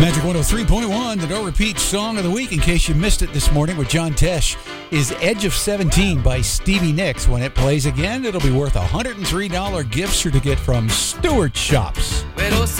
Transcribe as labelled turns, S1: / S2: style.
S1: Magic 103.1, the No Repeat Song of the Week, in case you missed it this morning with John Tesh, is Edge of 17 by Stevie Nicks. When it plays again, it'll be worth a $103 gift certificate from Stewart Shops.
S2: Pero